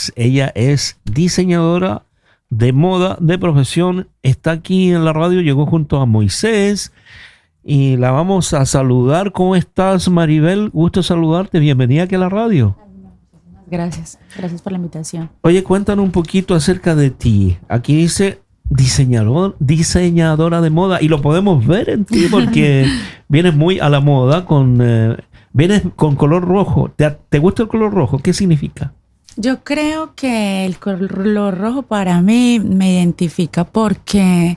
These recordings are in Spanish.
Rodríguez. Ella es diseñadora de moda de profesión. Está aquí en la radio, llegó junto a Moisés y la vamos a saludar. ¿Cómo estás, Maribel? Gusto saludarte. Bienvenida aquí a la radio. Gracias por la invitación. Oye, cuéntanos un poquito acerca de ti. Aquí dice diseñadora de moda y lo podemos ver en ti porque vienes muy a la moda vienes con color rojo. ¿Te gusta el color rojo? ¿Qué significa? Yo creo que el color rojo para mí me identifica porque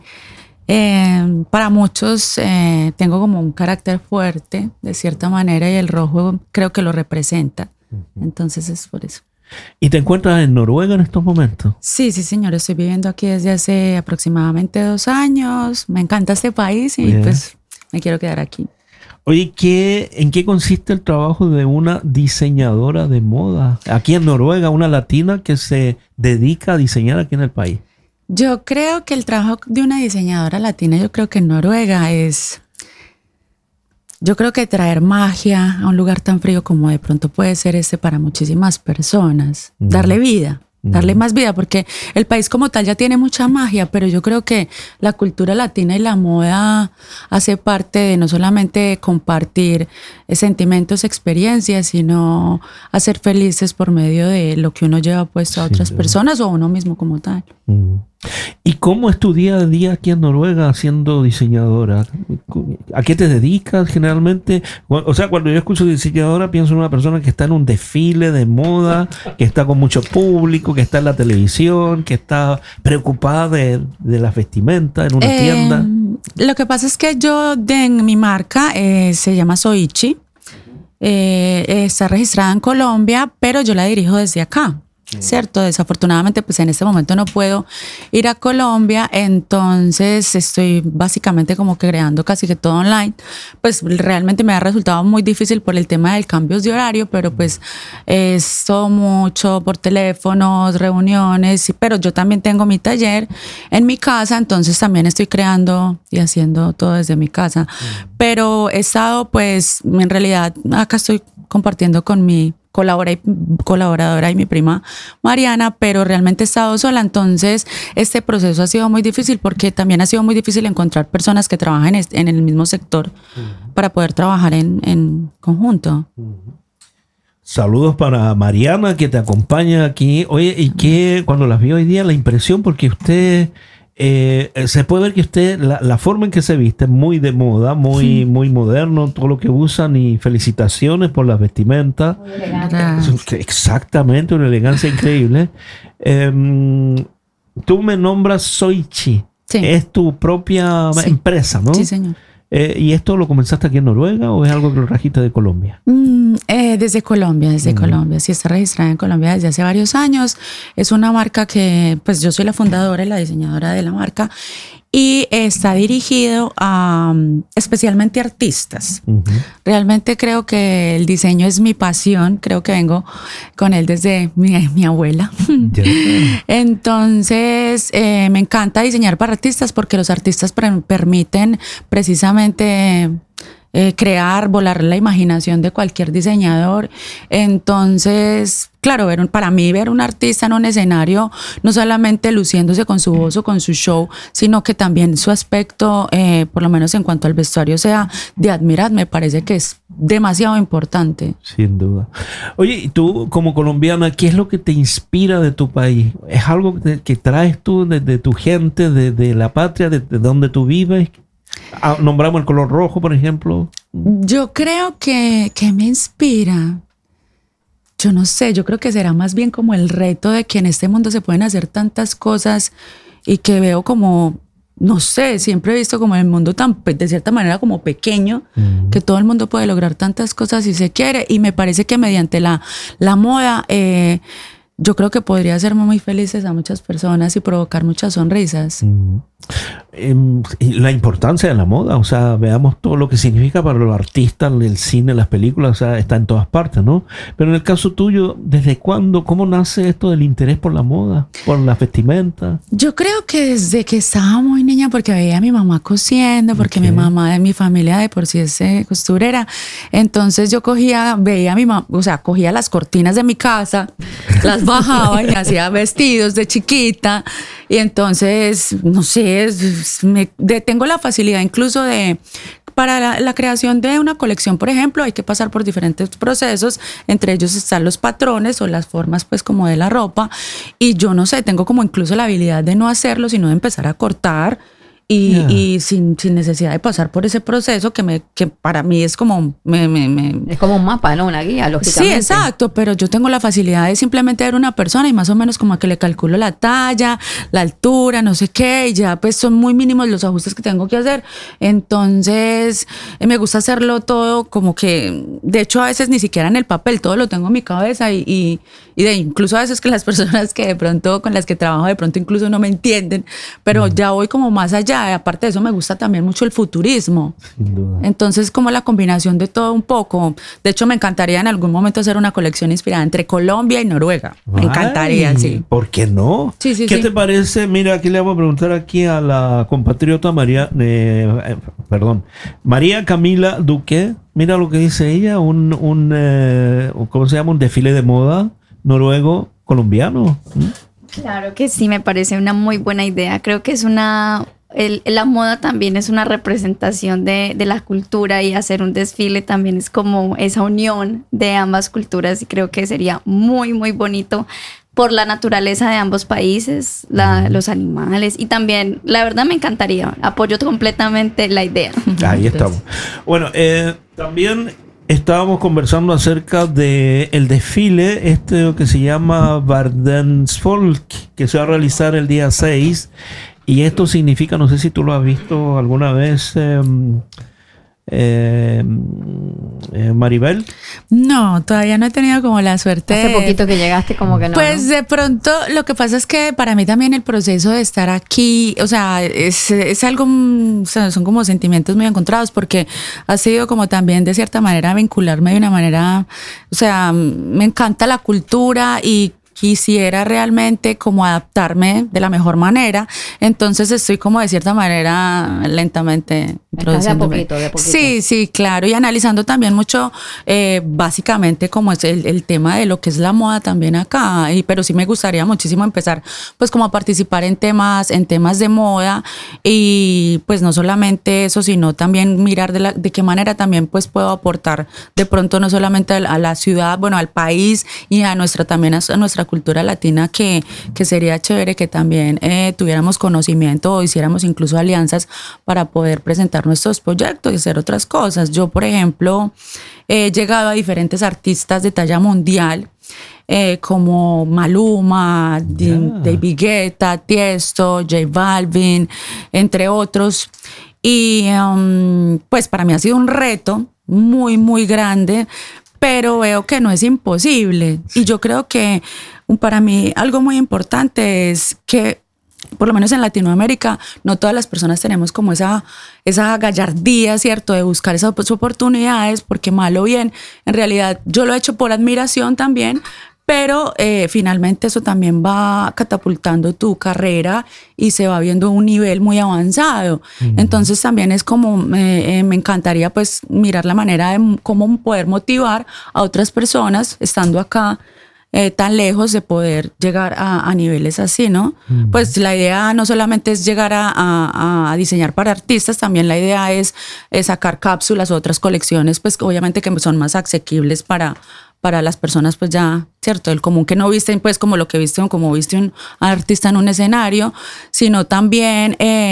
para muchos tengo como un carácter fuerte de cierta manera y el rojo creo que lo representa. Entonces es por eso. ¿Y te encuentras en Noruega en estos momentos? Sí, señor. Estoy viviendo aquí desde hace aproximadamente 2 años. Me encanta este país y pues me quiero quedar aquí. Oye, ¿en qué consiste el trabajo de una diseñadora de moda? Aquí en Noruega, una latina que se dedica a diseñar aquí en el país. Yo creo que el trabajo de una diseñadora latina, yo creo que en Noruega es... Yo creo que traer magia a un lugar tan frío como de pronto puede ser para muchísimas personas, darle vida, darle más vida, porque el país como tal ya tiene mucha magia, pero yo creo que la cultura latina y la moda hace parte de no solamente compartir sentimientos, experiencias, sino hacer felices por medio de lo que uno lleva puesto a otras personas o a uno mismo como tal. ¿Y cómo es tu día a día aquí en Noruega siendo diseñadora? ¿A qué te dedicas generalmente? O sea, cuando yo escucho diseñadora pienso en una persona que está en un desfile de moda, que está con mucho público, que está en la televisión, que está preocupada de las vestimentas en una tienda. Lo que pasa es que yo en mi marca se llama Soichi, está registrada en Colombia, pero yo la dirijo desde acá. Cierto, desafortunadamente pues en este momento no puedo ir a Colombia, entonces estoy básicamente como que creando casi que todo online. Pues realmente me ha resultado muy difícil por el tema del cambios de horario, pero pues es todo mucho por teléfonos, reuniones, pero yo también tengo mi taller en mi casa, entonces también estoy creando y haciendo todo desde mi casa. Pero he estado pues en realidad acá estoy compartiendo con mi colaboradora y mi prima Mariana, pero realmente he estado sola, entonces este proceso ha sido muy difícil porque también ha sido muy difícil encontrar personas que trabajen en el mismo sector para poder trabajar en conjunto. Saludos para Mariana que te acompaña aquí. Oye, y que cuando las vi hoy día, la impresión, porque usted... se puede ver que usted, la forma en que se viste es muy de moda, muy moderno, todo lo que usan, y felicitaciones por las vestimentas. Exactamente, una elegancia increíble. Tú me nombras Soichi. Sí. Es tu propia empresa, ¿no? Sí, señor. ¿Y esto lo comenzaste aquí en Noruega o es algo que lo trajiste de Colombia? Desde Colombia, Colombia. Sí, está registrada en Colombia desde hace varios años. Es una marca que, pues yo soy la fundadora y la diseñadora de la marca y está dirigido a especialmente artistas. Realmente creo que el diseño es mi pasión, creo que vengo con él desde mi abuela. Entonces me encanta diseñar para artistas porque los artistas permiten precisamente crear, volar la imaginación de cualquier diseñador. Entonces, claro, para mí ver un artista en un escenario, no solamente luciéndose con su voz o con su show, sino que también su aspecto, por lo menos en cuanto al vestuario, sea de admirar, me parece que es demasiado importante. Sin duda. Oye, y tú como colombiana, ¿qué es lo que te inspira de tu país? ¿Es algo que traes tú de tu gente, de la patria, de donde tú vives? Nombramos el color rojo, por ejemplo. Yo creo que me inspira. Yo no sé, yo creo que será más bien como el reto de que en este mundo se pueden hacer tantas cosas y que veo como, no sé, siempre he visto como el mundo tan, de cierta manera como pequeño, que todo el mundo puede lograr tantas cosas si se quiere, y me parece que mediante la moda yo creo que podría hacer muy felices a muchas personas y provocar muchas sonrisas. y la importancia de la moda, o sea, veamos todo lo que significa para los artistas, el cine, las películas, o sea, está en todas partes, ¿no? Pero en el caso tuyo, ¿desde cuándo, cómo nace esto del interés por la moda, por las vestimentas? Yo creo que desde que estaba muy niña, porque veía a mi mamá cosiendo, porque mi mamá de mi familia de por sí es costurera, entonces yo veía a mi mamá, o sea, cogía las cortinas de mi casa, las bajaba y hacía vestidos de chiquita, y entonces, no sé, tengo la facilidad incluso para la creación de una colección, por ejemplo, hay que pasar por diferentes procesos, entre ellos están los patrones o las formas pues como de la ropa, y yo no sé, tengo como incluso la habilidad de no hacerlo, sino de empezar a cortar y sin necesidad de pasar por ese proceso que para mí es como... Es como un mapa, ¿no? Una guía, lógicamente. Sí, exacto, pero yo tengo la facilidad de simplemente ver una persona y más o menos como que le calculo la talla, la altura, no sé qué, y ya pues son muy mínimos los ajustes que tengo que hacer. Entonces me gusta hacerlo todo como que, de hecho a veces ni siquiera en el papel, todo lo tengo en mi cabeza y incluso a veces que las personas que de pronto con las que trabajo de pronto incluso no me entienden, pero ya voy como más allá. Aparte de eso me gusta también mucho el futurismo. Sin duda. Entonces como la combinación de todo un poco. De hecho me encantaría en algún momento hacer una colección inspirada entre Colombia y Noruega. Me encantaría, sí. ¿Por qué no? Sí, ¿Qué te parece? Mira, aquí le vamos a preguntar aquí a la compatriota María Camila Duque. Mira lo que dice ella, ¿cómo se llama? Un desfile de moda noruego colombiano. Claro que sí, me parece una muy buena idea. Creo que es la moda también es una representación de la cultura, y hacer un desfile también es como esa unión de ambas culturas, y creo que sería muy, muy bonito por la naturaleza de ambos países, los animales, y también, la verdad me encantaría, apoyo completamente la idea. Ahí estamos. Bueno, también estábamos conversando acerca de el desfile que se llama Verdensfolk, que se va a realizar el día 6, y esto significa, no sé si tú lo has visto alguna vez, Maribel. No, todavía no he tenido como la suerte. Hace poquito que llegaste, como que no. Pues de pronto lo que pasa es que para mí también el proceso de estar aquí, o sea, es algo, o sea, son como sentimientos muy encontrados, porque ha sido como también de cierta manera vincularme de una manera, o sea, me encanta la cultura y quisiera realmente como adaptarme de la mejor manera, entonces estoy como de cierta manera lentamente introduciéndome. De a poquito. Sí, claro, y analizando también mucho básicamente como es el tema de lo que es la moda también acá, pero sí me gustaría muchísimo empezar pues como a participar en temas de moda, y pues no solamente eso, sino también mirar de qué manera también pues puedo aportar de pronto no solamente a la ciudad, bueno, al país y a nuestra cultura latina, que sería chévere que también tuviéramos conocimiento o hiciéramos incluso alianzas para poder presentar nuestros proyectos y hacer otras cosas. Yo, por ejemplo, he llegado a diferentes artistas de talla mundial, como Maluma, David Guetta, Tiesto, J Balvin, entre otros. Y pues para mí ha sido un reto muy, muy grande, pero veo que no es imposible. Y yo creo que para mí algo muy importante es que, por lo menos en Latinoamérica, no todas las personas tenemos como esa gallardía, ¿cierto?, de buscar esas oportunidades, porque mal o bien, en realidad yo lo he hecho por admiración también, pero finalmente eso también va catapultando tu carrera y se va viendo un nivel muy avanzado. Entonces también es como, me encantaría pues mirar la manera de cómo poder motivar a otras personas estando acá, tan lejos, de poder llegar a niveles así, ¿no? Pues la idea no solamente es llegar a diseñar para artistas, también la idea es sacar cápsulas o otras colecciones, pues obviamente que son más asequibles para las personas pues ya, ¿cierto?, el común, que no visten pues como lo que viste un artista en un escenario, sino también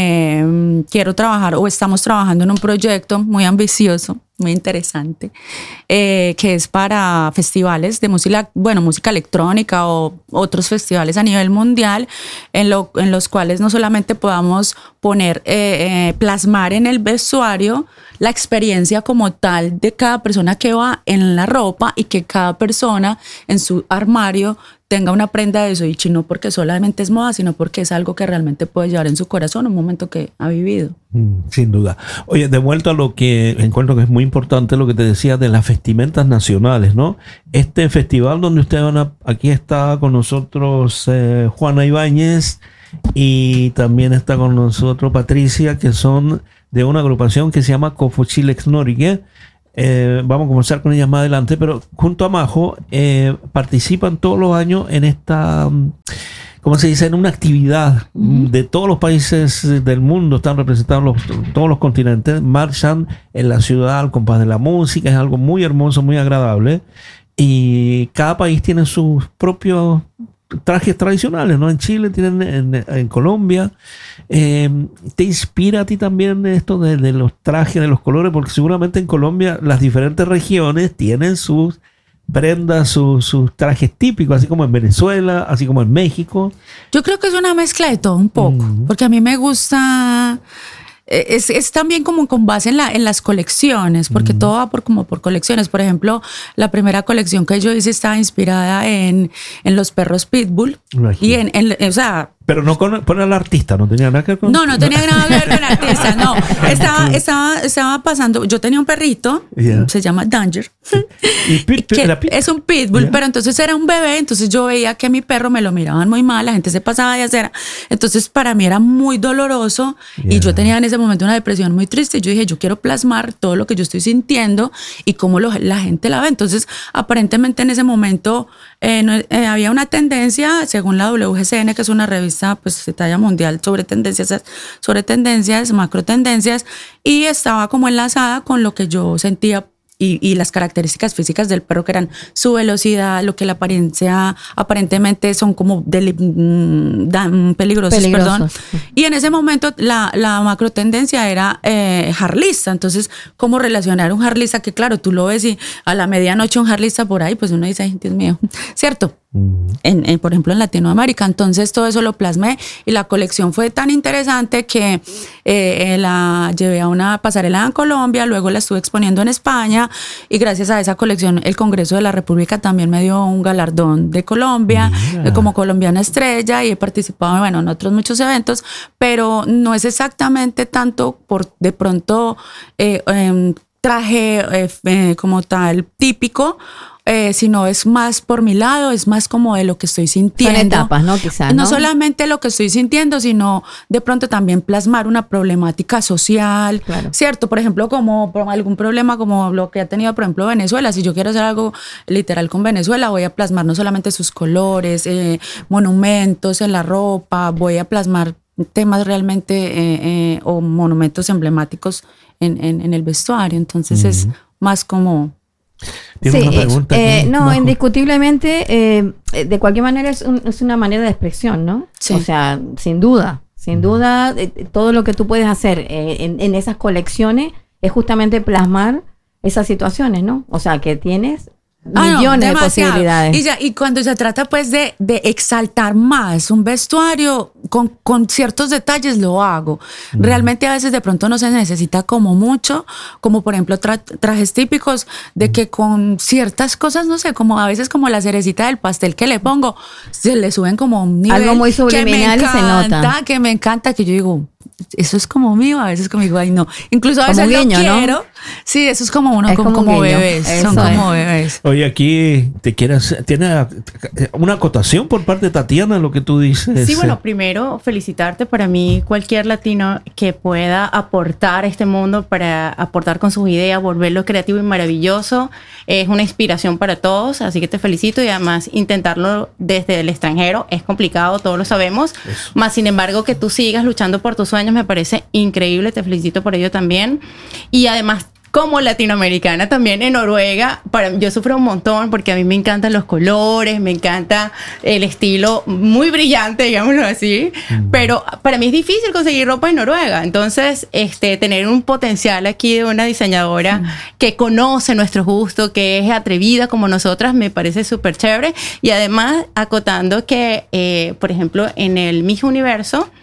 quiero trabajar, o estamos trabajando en un proyecto muy ambicioso, muy interesante, que es para festivales de música electrónica o otros festivales a nivel mundial, en los cuales no solamente podamos poner, plasmar en el vestuario la experiencia como tal de cada persona que va en la ropa, y que cada persona en su tu armario tenga una prenda de Soichi, no porque solamente es moda, sino porque es algo que realmente puede llevar en su corazón un momento que ha vivido. Sin duda. Oye, de vuelta a lo que encuentro que es muy importante, lo que te decía de las vestimentas nacionales, ¿no? Este festival donde ustedes aquí está con nosotros Juana Ibáñez y también está con nosotros Patricia, que son de una agrupación que se llama Cofochilex Norige. Vamos a conversar con ellas más adelante, pero junto a Majo participan todos los años en esta, ¿cómo se dice? En una actividad de todos los países del mundo, están representados todos los continentes, marchan en la ciudad al compás de la música, es algo muy hermoso, muy agradable, y cada país tiene sus propios trajes tradicionales, ¿no? En Chile tienen, en Colombia. ¿Te inspira a ti también esto de los trajes, de los colores? Porque seguramente en Colombia las diferentes regiones tienen sus prendas, sus trajes típicos, así como en Venezuela, así como en México. Yo creo que es una mezcla de todo un poco, porque a mí me gusta... Es también como con base en las colecciones, porque todo va por colecciones. Por ejemplo, la primera colección que yo hice estaba inspirada en los perros Pitbull. Y o sea... Pero no con el artista, no tenía nada que ver con... No tenía nada que ver con el artista, no. Estaba pasando, yo tenía un perrito, se llama Danger, es un pitbull, pero entonces era un bebé, entonces yo veía que a mi perro me lo miraban muy mal, la gente se pasaba de acera, entonces para mí era muy doloroso y yo tenía en ese momento una depresión muy triste y yo dije, yo quiero plasmar todo lo que yo estoy sintiendo y cómo la gente la ve. Entonces aparentemente en ese momento había una tendencia, según la WGCN, que es una revista pues de talla mundial sobre tendencias, macro tendencias, y estaba como enlazada con lo que yo sentía y las características físicas del perro, que eran su velocidad, lo que la apariencia aparentemente son como peligrosos. Perdón. Y en ese momento la macro tendencia era harlista. Entonces, ¿cómo relacionar un harlista? Que claro, tú lo ves y a la medianoche un harlista por ahí, pues uno dice, ay, Dios mío, ¿cierto? Por ejemplo, en Latinoamérica. Entonces todo eso lo plasmé y la colección fue tan interesante que la llevé a una pasarela en Colombia, luego la estuve exponiendo en España y gracias a esa colección el Congreso de la República también me dio un galardón de Colombia como colombiana estrella, y he participado en otros muchos eventos, pero no es exactamente tanto por de pronto traje como tal típico, sino es más por mi lado, es más como de lo que estoy sintiendo. Son etapas, ¿no? Quizás, ¿no? No solamente lo que estoy sintiendo, sino de pronto también plasmar una problemática social, claro. ¿Cierto? Por ejemplo, como algún problema como lo que ha tenido, por ejemplo, Venezuela. Si yo quiero hacer algo literal con Venezuela, voy a plasmar no solamente sus colores, monumentos en la ropa, voy a plasmar temas realmente o monumentos emblemáticos en el vestuario. Entonces es más como... Sí, una pregunta no, indiscutiblemente, de cualquier manera es una manera de expresión, ¿no? Sí. O sea, sin duda, todo lo que tú puedes hacer en esas colecciones es justamente plasmar esas situaciones, ¿no? O sea, que tienes millones de posibilidades. Y cuando se trata pues de exaltar más un vestuario con ciertos detalles, lo hago. Realmente a veces de pronto no se necesita como mucho, como por ejemplo trajes típicos, de que con ciertas cosas, no sé, como a veces como la cerecita del pastel que le pongo, se le suben como un nivel algo muy subliminal y se nota. Que me encanta, que yo digo, eso es como mío, a veces como digo, ay no. Incluso a veces guiño, lo quiero. ¿No? Sí, eso es como uno, es como bebés. Son como bebés. Oye, aquí tiene una acotación por parte de Tatiana, lo que tú dices. Sí, bueno, primero felicitarte. Para mí, cualquier latino que pueda aportar a este mundo, para aportar con sus ideas, volverlo creativo y maravilloso, es una inspiración para todos. Así que te felicito, y además intentarlo desde el extranjero es complicado, todos lo sabemos. Eso. Más sin embargo, que tú sigas luchando por tus sueños me parece increíble. Te felicito por ello también. Y además, como latinoamericana también en Noruega, yo sufro un montón porque a mí me encantan los colores, me encanta el estilo muy brillante, digámoslo así, pero para mí es difícil conseguir ropa en Noruega. Entonces, tener un potencial aquí de una diseñadora que conoce nuestro gusto, que es atrevida como nosotras, me parece súper chévere. Y además, acotando que, por ejemplo, en el Miss Universo,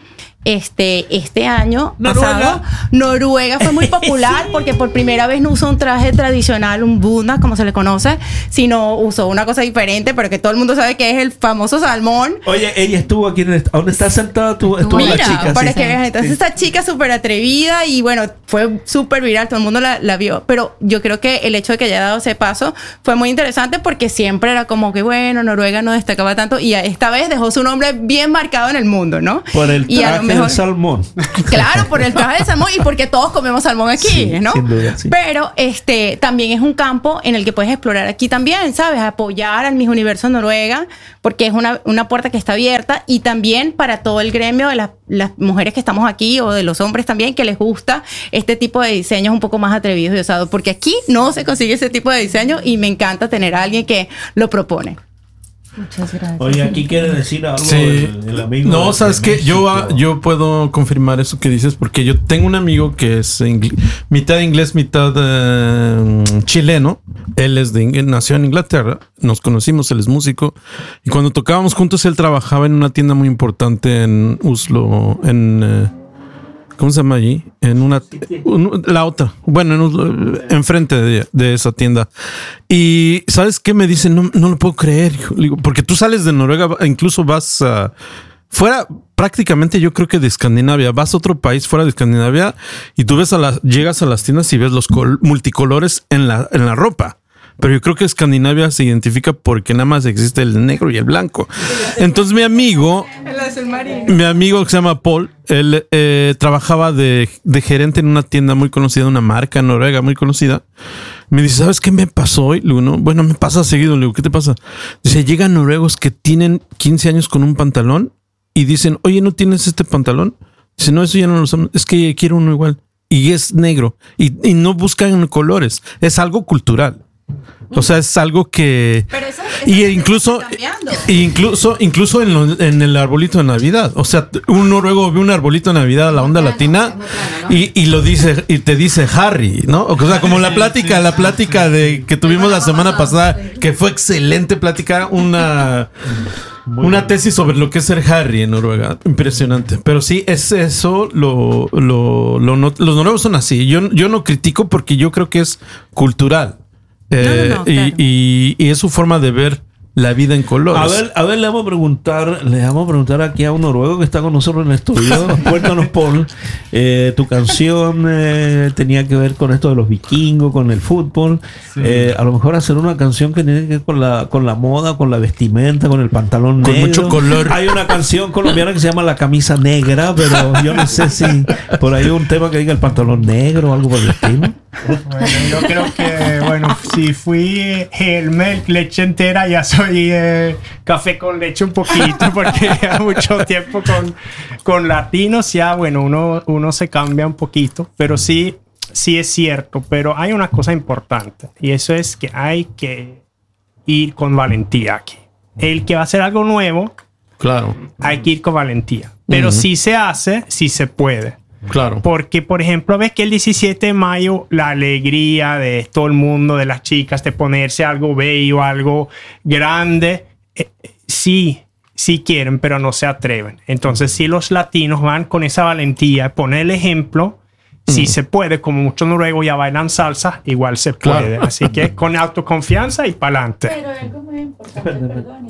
este año pasado, Noruega fue muy popular porque por primera vez no usó un traje tradicional, un bunda, como se le conoce, sino usó una cosa diferente, pero que todo el mundo sabe que es el famoso salmón. Oye, ella estuvo aquí ¿dónde está sentada tú? Mira, la chica. para que veas, entonces esta chica súper atrevida y bueno, fue súper viral, todo el mundo la vio, pero yo creo que el hecho de que haya dado ese paso fue muy interesante porque siempre era como que bueno, Noruega no destacaba tanto y esta vez dejó su nombre bien marcado en el mundo, ¿no? Por el traje del salmón. Claro, por el traje de salmón y porque todos comemos salmón aquí, sí, ¿no? Sin duda, sí. Pero también es un campo en el que puedes explorar aquí también, ¿sabes? Apoyar al Miss Universo Noruega, porque es una puerta que está abierta y también para todo el gremio de las mujeres que estamos aquí o de los hombres también que les gusta este tipo de diseños un poco más atrevidos y osados, porque aquí no se consigue ese tipo de diseño y me encanta tener a alguien que lo propone. Muchas gracias. Oye, aquí quiere decir algo sí. el amigo. No, ¿sabes qué? Yo puedo confirmar eso que dices porque yo tengo un amigo que es mitad inglés, mitad chileno. Él nació en Inglaterra. Nos conocimos, él es músico. Y cuando tocábamos juntos, él trabajaba en una tienda muy importante en Oslo, ¿cómo se llama allí? La otra. Bueno, enfrente de esa tienda. Y ¿sabes qué me dice? No lo puedo creer. Digo, porque tú sales de Noruega, incluso vas fuera prácticamente yo creo que de Escandinavia. Vas a otro país fuera de Escandinavia y tú llegas a las tiendas y ves los multicolores en la ropa. Pero yo creo que Escandinavia se identifica porque nada más existe el negro y el blanco. Entonces mi amigo que se llama Paul, él trabajaba de gerente en una tienda muy conocida, una marca en Noruega muy conocida. Me dice, ¿sabes qué me pasó hoy? Le digo, no, bueno, me pasa seguido. Le digo, ¿qué te pasa? Dice, llegan noruegos que tienen 15 años con un pantalón y dicen, oye, ¿no tienes este pantalón? Dice, no, eso ya no lo usamos. Es que quiero uno igual. Y es negro. Y no buscan colores. Es algo cultural. O sea, es algo que... Pero eso incluso en el arbolito de Navidad. O sea, un noruego ve un arbolito de Navidad a la onda latina y lo dice y te dice Harry, ¿no? O sea, como la plática de que tuvimos la semana pasada, que fue excelente plática, una tesis sobre lo que es ser Harry en Noruega. Impresionante. Pero sí, es eso. Los noruegos son así. Yo no critico porque yo creo que es cultural. Claro. Y es su forma de ver la vida en colores. A ver, le vamos a preguntar aquí a un noruego que está con nosotros en el estudio. Cuéntanos, Paul, tu canción tenía que ver con esto de los vikingos, con el fútbol. Sí. A lo mejor hacer una canción que tiene que ver con la moda, con la vestimenta, con el pantalón negro. Con mucho color. Hay una canción colombiana que se llama La Camisa Negra, pero yo no sé si por ahí hay un tema que diga el pantalón negro o algo por el estilo. Bueno, yo creo que, si fui el milk leche entera, ya soy café con leche un poquito, porque ya mucho tiempo con latinos, ya uno se cambia un poquito, pero sí es cierto, pero hay una cosa importante, y eso es que hay que ir con valentía aquí. El que va a hacer algo nuevo, claro, hay que ir con valentía, pero si se hace, si se puede. Claro. Porque, por ejemplo, ves que el 17 de mayo la alegría de todo el mundo, de las chicas, de ponerse algo bello, algo grande, sí quieren, pero no se atreven. Entonces, si los latinos van con esa valentía, poner el ejemplo, si se puede, como muchos noruegos ya bailan salsa, igual se puede. Claro. Así que con autoconfianza y para adelante. Pero algo muy importante, perdón,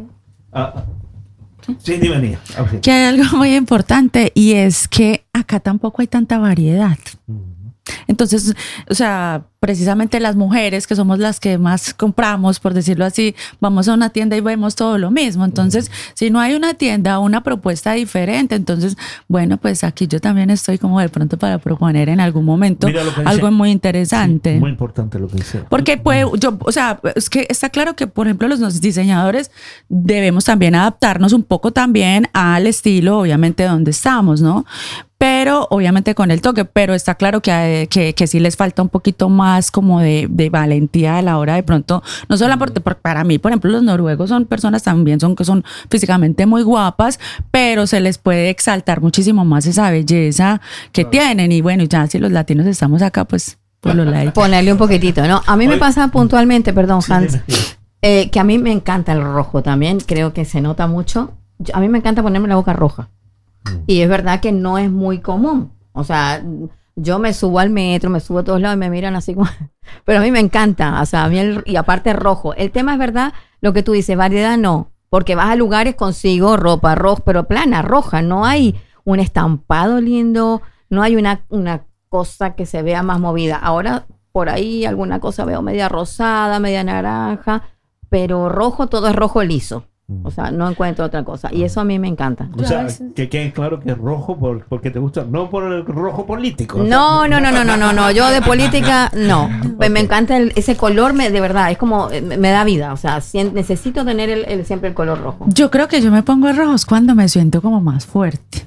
sí, dime. Okay. Que hay algo muy importante y es que acá tampoco hay tanta variedad. Entonces, o sea, precisamente las mujeres, que somos las que más compramos, por decirlo así, vamos a una tienda y vemos todo lo mismo. Entonces, si no hay una tienda, una propuesta diferente, entonces, bueno, pues aquí yo también estoy como de pronto para proponer en algún momento algo muy interesante. Sí, muy importante lo que dice. Porque es que está claro que, por ejemplo, los diseñadores debemos también adaptarnos un poco también al estilo, obviamente, donde estamos, ¿no? Pero obviamente con el toque, pero está claro que sí les falta un poquito más como de valentía a la hora de pronto, no solo porque para mí, por ejemplo, los noruegos son personas también que son físicamente muy guapas, pero se les puede exaltar muchísimo más esa belleza que tienen. Y bueno, ya si los latinos estamos acá, pues por lo like. Ponerle un poquitito, ¿no? A mí me pasa puntualmente, perdón, Hans, que a mí me encanta el rojo también, creo que se nota mucho. A mí me encanta ponerme la boca roja. Y es verdad que no es muy común. O sea, yo me subo al metro, me subo a todos lados y me miran así como... Pero a mí me encanta, o sea, a mí y aparte rojo. El tema es verdad, lo que tú dices, variedad no, porque vas a lugares, consigo ropa roja, pero plana, roja, no hay un estampado lindo, no hay una cosa que se vea más movida. Ahora, por ahí alguna cosa veo media rosada, media naranja, pero rojo, todo es rojo liso. O sea, no encuentro otra cosa. Y eso a mí me encanta. O sea, que quede claro que es rojo porque te gusta, no por el rojo político. No. Yo de política, no. Okay. Me encanta ese color, de verdad, es como, me da vida. O sea, necesito tener siempre el color rojo. Yo creo que yo me pongo rojos cuando me siento como más fuerte.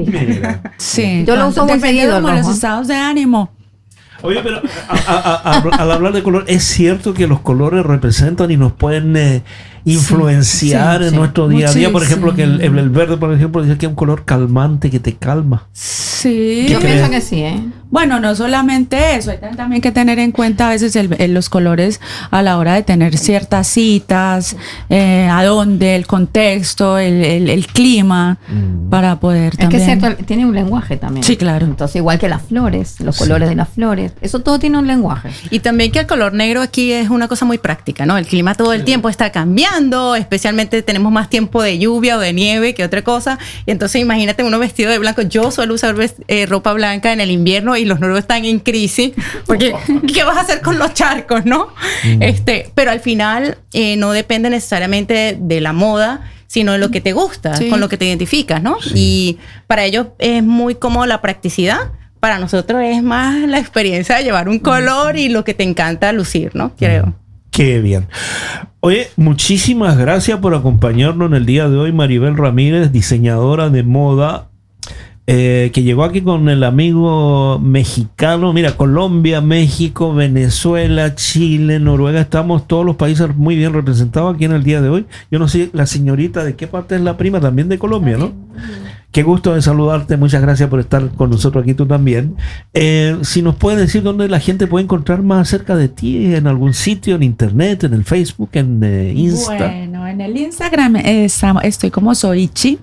Sí. Yo lo uso muy seguido. Como los estados de ánimo. Oye, pero al hablar de color, es cierto que los colores representan y nos pueden influenciar en nuestro día a día. Por ejemplo, que el verde, por ejemplo, dice que es un color calmante que te calma. Sí. Yo pienso que sí, ¿eh? Bueno, no solamente eso, hay también que tener en cuenta a veces los colores a la hora de tener ciertas citas, a dónde, el contexto, el clima, para poder también... Es que es cierto, tiene un lenguaje también. Sí, claro. Entonces, igual que las flores, los colores de las flores, eso todo tiene un lenguaje. Y también que el color negro aquí es una cosa muy práctica, ¿no? El clima todo el tiempo está cambiando, especialmente tenemos más tiempo de lluvia o de nieve que otra cosa, y entonces imagínate uno vestido de blanco. Yo suelo usar ropa blanca en el invierno y los noruegos están en crisis, porque ¿qué vas a hacer con los charcos, no? Pero al final no depende necesariamente de la moda, sino de lo que te gusta, con lo que te identificas, ¿no? Sí. Y para ellos es muy cómodo la practicidad. Para nosotros es más la experiencia de llevar un color y lo que te encanta lucir, ¿no? Creo. Qué bien. Oye, muchísimas gracias por acompañarnos en el día de hoy, Maribel Ramírez, diseñadora de moda, que llegó aquí con el amigo mexicano. Mira, Colombia, México, Venezuela, Chile, Noruega, estamos todos los países muy bien representados aquí en el día de hoy. Yo no sé, la señorita, ¿de qué parte es la prima? También de Colombia, ¿no? Qué gusto de saludarte, muchas gracias por estar con nosotros aquí tú también. Si nos puedes decir dónde la gente puede encontrar más acerca de ti, en algún sitio, en internet, en el Facebook, en Insta. Bueno, en el Instagram estoy como Soichi,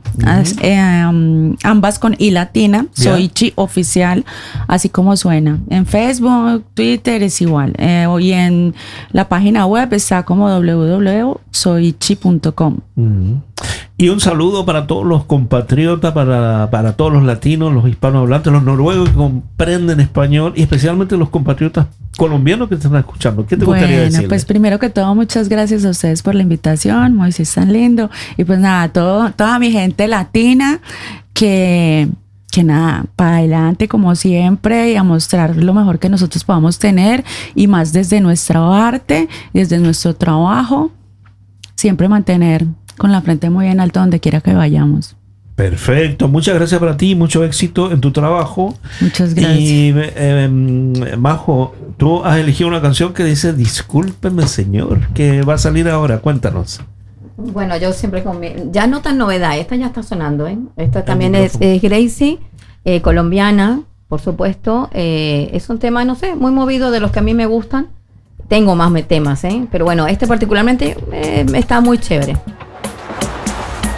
ambas con I latina, Soichi oficial, así como suena. En Facebook, Twitter es igual. Y en la página web está como www.soichi.com. Y un saludo para todos los compatriotas, para todos los latinos, los hispanohablantes, los noruegos que comprenden español, y especialmente los compatriotas colombianos que te están escuchando. ¿Qué te gustaría decir? Pues primero que todo, muchas gracias a ustedes por la invitación, Moisés tan lindo, y pues nada, toda mi gente latina que nada, para adelante como siempre y a mostrar lo mejor que nosotros podamos tener, y más desde nuestra arte, desde nuestro trabajo, siempre mantener con la frente muy en alto donde quiera que vayamos. Perfecto, muchas gracias para ti, mucho éxito en tu trabajo. Muchas gracias. Y Majo, tú has elegido una canción que dice Discúlpeme Señor, que va a salir ahora, cuéntanos. Bueno, yo siempre ya no tan novedad, esta ya está sonando, ¿eh? Esta también es Gracie, colombiana, por supuesto. Es un tema, no sé, muy movido, de los que a mí me gustan. Tengo más temas, pero bueno, este particularmente está muy chévere.